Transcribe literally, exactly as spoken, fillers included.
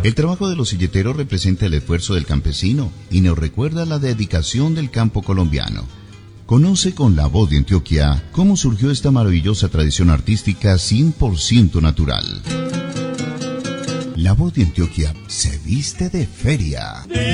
El trabajo de los silleteros representa el esfuerzo del campesino y nos recuerda la dedicación del campo colombiano. Conoce con La Voz de Antioquia cómo surgió esta maravillosa tradición artística cien por ciento natural. La Voz de Antioquia se viste de feria.